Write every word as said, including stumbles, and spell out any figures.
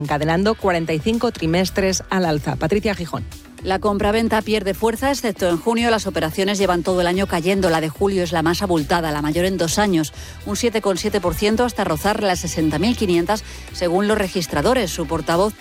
encadenando cuarenta y cinco trimestres al alza. Patricia Gijón. La compraventa pierde fuerza, excepto en junio. Las operaciones llevan todo el año cayendo. La de julio es la más abultada, la mayor en dos años. Un siete coma siete por ciento hasta rozar las sesenta mil quinientas, según los registradores. Su portavoz